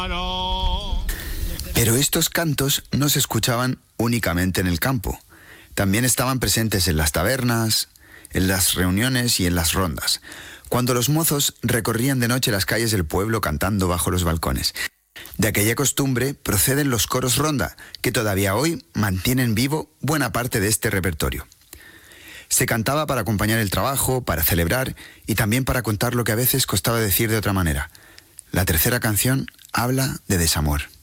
Pero estos cantos no se escuchaban únicamente en el campo. También estaban presentes en las tabernas, en las reuniones y en las rondas, cuando los mozos recorrían de noche las calles del pueblo cantando bajo los balcones. De aquella costumbre proceden los coros ronda, que todavía hoy mantienen vivo buena parte de este repertorio. Se cantaba para acompañar el trabajo, para celebrar y también para contar lo que a veces costaba decir de otra manera. La tercera canción habla de desamor.